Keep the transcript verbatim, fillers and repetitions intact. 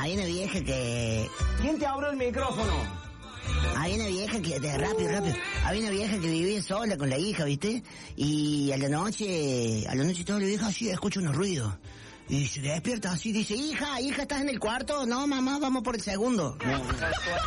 Hay una vieja que... ¿Quién te abrió el micrófono? Hay una vieja que... De, rápido, rápido. Había una vieja que vivía sola con la hija, ¿viste? Y a la noche... A la noche toda la vieja así escucha unos ruidos. Y se despierta así, dice, hija, hija, ¿estás en el cuarto? No, mamá, vamos por el segundo. No.